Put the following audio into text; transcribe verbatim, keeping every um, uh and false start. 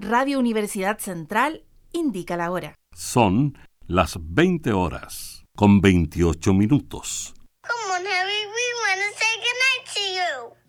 Radio Universidad Central indica la hora. Son las veinte horas con veintiocho minutos. Come on, Harry, we want to say goodnight to you.